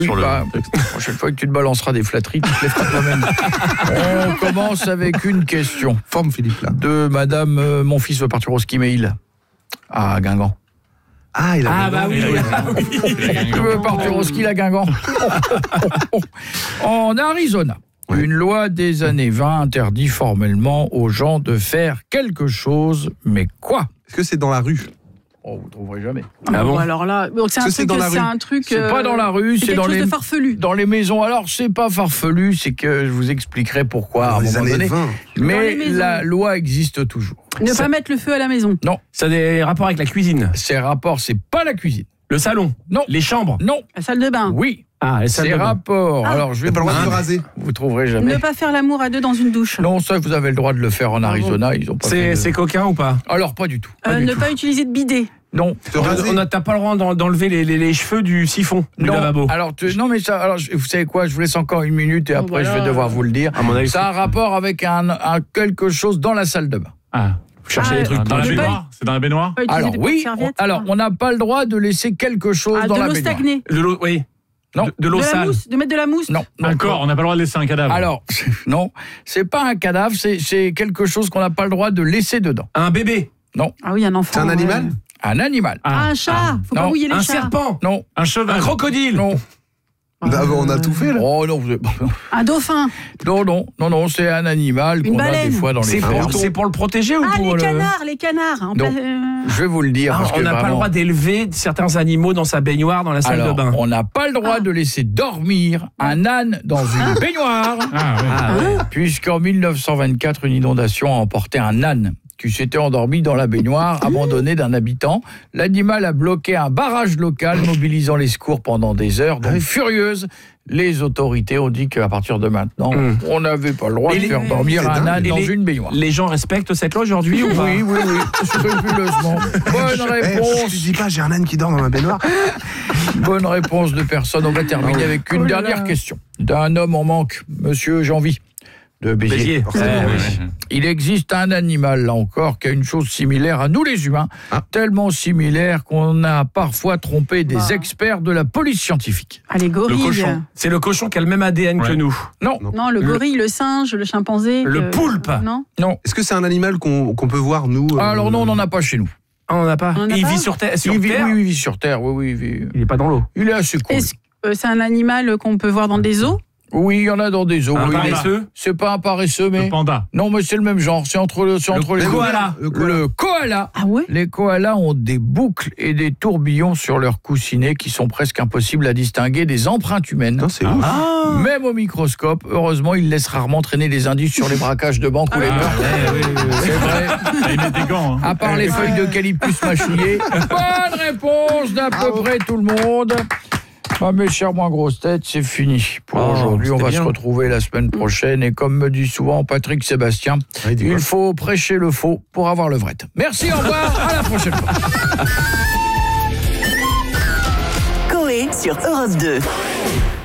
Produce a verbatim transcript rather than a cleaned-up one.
Sur le bah, la prochaine fois que tu te balanceras des flatteries, tu te les feras toi-même. On commence avec une question. Forme Philippe là. De madame, euh, mon fils veut partir au ski, mais il à Guingamp. Ah, il a Ah bah oui. Tu veux partir au ski à Guingamp. En Arizona, ouais. Une loi des années vingt interdit formellement aux gens de faire quelque chose, mais quoi ? Est-ce que c'est dans la rue ? Oh, vous trouverez jamais. Ah bon, alors là, donc c'est un c'est truc, dans la c'est rue. un truc. C'est pas dans la rue, c'est, c'est dans quelque les chose de farfelu. Dans les maisons. Alors c'est pas farfelu, c'est que je vous expliquerai pourquoi à un moment donné. vingt. Mais la loi existe toujours. Ne ça... pas mettre le feu à la maison. Non. Ça a des rapports avec la cuisine. Ces rapports, c'est pas la cuisine. Le salon. Non. Les chambres. Non. La salle de bain. Oui. Ah, les salles Ces de bain. rapports. Ah. Alors je vais T'as pas le vous... droit de se raser. Vous trouverez jamais. Ne pas faire l'amour à deux dans une douche. Non, ça vous avez le droit de le faire en Arizona. Ils ont pas. C'est, fait de... c'est coquin ou pas ? Alors pas du tout. Pas Euh, du ne tout. pas utiliser de bidet. Non. Se raser. On n'a t'as pas le droit d'en- d'enlever les, les, les cheveux du siphon du non. lavabo. Alors tu... non mais ça. Alors je- vous savez quoi ? Je vous laisse encore une minute et Oh, après voilà. je vais devoir vous le dire. À mon avis, Ça a un rapport avec un, un quelque chose dans la salle de bain. Ah, Faut chercher Ah, les trucs dans la ne pas- baignoire. C'est dans la baignoire. Pas utiliser Alors des oui. serviettes. On... Alors on n'a pas le droit de laisser quelque chose Ah, dans de la l'eau baignoire. stagnée. De l'eau, oui. Non. De, de l'eau De la sale. mousse, de mettre de la mousse. Non. non. Encore, on n'a pas le droit de laisser un cadavre. Alors, non, c'est pas un cadavre, c'est, c'est quelque chose qu'on n'a pas le droit de laisser dedans. Un bébé. Non. Ah oui, un enfant. C'est un ouais. animal ? Un animal. Ah, un chat. Faut Non. pas mouiller les Un chats. serpent. Non. Un cheval. Un crocodile. Non. Bah, on a tout fait là. Oh non, vous... Un dauphin. non, non, non, non, c'est un animal Une qu'on a baleine. des fois dans les C'est fermes. pour, c'est pour le protéger ou Ah, pour les le... canards, les canards. En Non. pla- euh, Je vais vous le dire. Ah, parce on que n'a pas le vraiment- droit d'élever certains animaux dans sa baignoire, dans la salle Alors, de bain. on n'a pas le droit Ah. de laisser dormir un âne dans une baignoire, Ah, ouais. Ah, ouais. puisqu'en mille neuf cent vingt-quatre, une inondation a emporté un âne qui s'était endormi dans la baignoire, abandonné d'un habitant. L'animal a bloqué un barrage local, mobilisant les secours pendant des heures. Donc, furieuse, les autorités ont dit qu'à partir de maintenant, Hum. on n'avait pas le droit Et de les- faire dormir c'est un dingue. âne Et dans les- une baignoire. Les gens respectent cette loi aujourd'hui ou pas ? Oui, oui, oui, scrupuleusement. Bonne Eh, réponse. je dis pas, j'ai un âne qui dort dans ma baignoire. Bonne réponse de personne. On va terminer avec une Oh là dernière là. question. D'un homme en manque, monsieur Janvy de Béziers. Béziers. Forcément, Eh, oui. oui. Il existe un animal, là encore, qui a une chose similaire à nous les humains, Ah. tellement similaire qu'on a parfois trompé des Bah. experts de la police scientifique. Ah, les gorilles. Le cochon. C'est le cochon qui a le même A D N que Ouais. nous. Non, Non. Non, le Le- gorille, le singe, le chimpanzé. Le euh, poulpe. Non. non. Est-ce que c'est un animal qu'on qu'on peut voir, nous euh, Alors non, on n'en a pas chez nous. Ah, on n'a pas. On en a Et il pas vit sur Terre. Sur il vit, terre oui, il vit sur Terre, oui, oui, il vit. Il est pas dans l'eau. Il est assez cool. Est-ce que euh, c'est un animal qu'on peut voir dans des eaux? Oui, il y en a dans des eaux. Un oui, il est- paresseux. C'est pas un paresseux, mais... Le panda. Non, mais c'est le même genre, c'est entre, le, c'est entre les deux. koala. Le koala. Le koala. Ah ouais? Les koalas ont des boucles et des tourbillons sur leurs coussinets qui sont presque impossibles à distinguer des empreintes humaines. Non, c'est ouf. Ah. Même au microscope, heureusement, ils laissent rarement traîner des indices sur les braquages de banque ou les Ah, meurtres. Eh, oui, oui, oui. C'est vrai. Ah, il met des gants. Hein. À part les feuilles d'eucalyptus mâchouillées. Bonne réponse d'à peu près tout le monde. Ah, mes chers moins grosses têtes, c'est fini pour Oh, aujourd'hui. On c'était va bien. se retrouver la semaine prochaine. Et comme me dit souvent Patrick Sébastien, Ouais, dis-moi. il faut prêcher le faux pour avoir le vrai. Merci, au revoir, à la prochaine fois. Coé sur Europe deux.